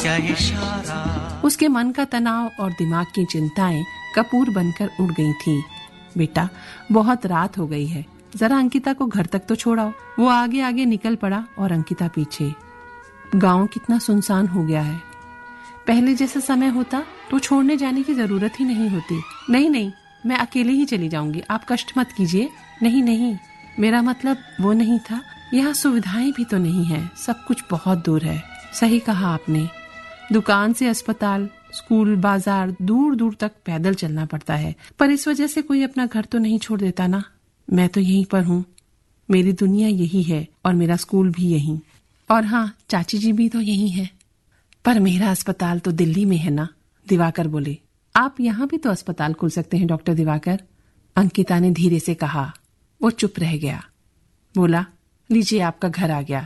क्या इशारा। उसके मन का तनाव और दिमाग की चिंताएं कपूर बनकर उड़ गई थीं। बेटा, बहुत रात हो गई है, जरा अंकिता को घर तक तो छोड़ाओ। वो आगे आगे निकल पड़ा और अंकिता पीछे। गांव कितना सुनसान हो गया है। पहले जैसा समय होता तो छोड़ने जाने की जरूरत ही नहीं होती। नहीं नहीं, मैं अकेले ही चली जाऊंगी, आप कष्ट मत कीजिए। नहीं नहीं, मेरा मतलब वो नहीं था। यहाँ सुविधाएं भी तो नहीं है, सब कुछ बहुत दूर है। सही कहा आपने, दुकान से अस्पताल, स्कूल, बाजार दूर दूर तक पैदल चलना पड़ता है। पर इस वजह से कोई अपना घर तो नहीं छोड़ देता ना। मैं तो यहीं पर हूँ, मेरी दुनिया यही है और मेरा स्कूल भी यहीं। और हाँ, चाची जी भी तो यही है। पर मेरा अस्पताल तो दिल्ली में है ना, दिवाकर बोले। आप यहाँ भी तो अस्पताल खोल सकते हैं डॉक्टर दिवाकर, अंकिता ने धीरे से कहा। वो चुप रह गया। बोला, लीजिए आपका घर आ गया।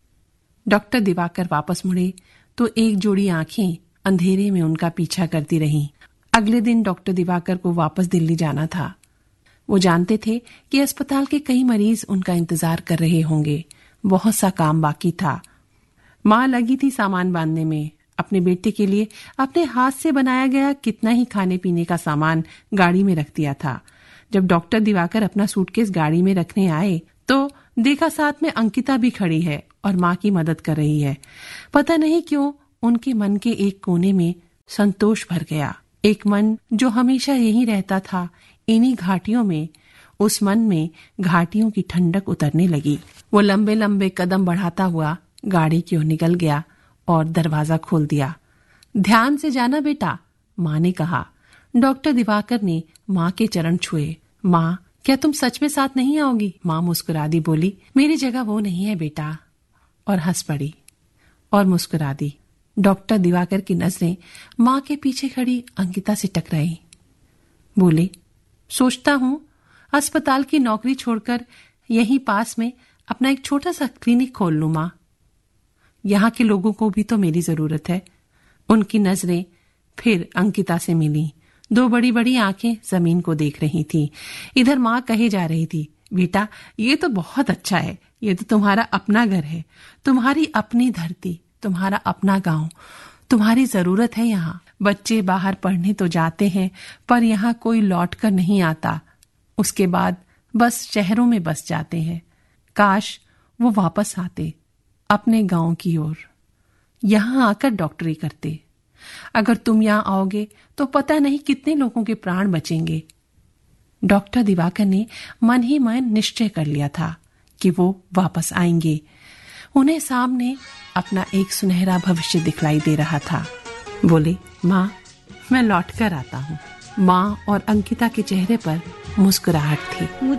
डॉक्टर दिवाकर वापस मुड़े तो एक जोड़ी आंखें अंधेरे में उनका पीछा करती रहीं। अगले दिन डॉक्टर दिवाकर को वापस दिल्ली जाना था। वो जानते थे कि अस्पताल के कई मरीज उनका इंतजार कर रहे होंगे। बहुत सा काम बाकी था। माँ लगी थी सामान बांधने में। अपने बेटे के लिए अपने हाथ से बनाया गया कितना ही खाने पीने का सामान गाड़ी में रख दिया था। जब डॉक्टर दिवाकर अपना सूटकेस गाड़ी में रखने आए तो देखा साथ में अंकिता भी खड़ी है और माँ की मदद कर रही है। पता नहीं क्यों उनके मन के एक कोने में संतोष भर गया। एक मन जो हमेशा यही रहता था, इन्हीं घाटियों में, उस मन में घाटियों की ठंडक उतरने लगी। वो लंबे लंबे कदम बढ़ाता हुआ गाड़ी की ओर निकल गया और दरवाजा खोल दिया। ध्यान से जाना बेटा, माँ ने कहा। डॉक्टर दिवाकर ने माँ के चरण छुए। माँ, क्या तुम सच में साथ नहीं आओगी? माँ मुस्कुरा दी, बोली, मेरी जगह वो नहीं है बेटा, और हंस पड़ी और मुस्कुरा दी। डॉक्टर दिवाकर की नजरें माँ के पीछे खड़ी अंकिता से टकराई। बोले, सोचता हूँ अस्पताल की नौकरी छोड़कर यहीं पास में अपना एक छोटा सा क्लिनिक खोल लूं माँ। यहाँ के लोगों को भी तो मेरी जरूरत है। उनकी नजरें फिर अंकिता से मिली। दो बड़ी बड़ी आंखें जमीन को देख रही थी। इधर माँ कहे जा रही थी, बेटा ये तो बहुत अच्छा है, ये तो तुम्हारा अपना घर है, तुम्हारी अपनी धरती, तुम्हारा अपना गांव, तुम्हारी जरूरत है यहाँ। बच्चे बाहर पढ़ने तो जाते हैं पर यहाँ कोई लौट कर नहीं आता। उसके बाद बस शहरों में बस जाते हैं। काश वो वापस आते अपने गांव की ओर, यहाँ आकर डॉक्टरी करते। अगर तुम यहाँ आओगे तो पता नहीं कितने लोगों के प्राण बचेंगे। डॉक्टर दिवाकर ने मन ही मन निश्चय कर लिया था कि वो वापस आएंगे। उन्हें सामने अपना एक सुनहरा भविष्य दिखलाई दे रहा था। बोले, माँ मैं लौट कर आता हूँ। माँ और अंकिता के चेहरे पर मुस्कुराहट थी।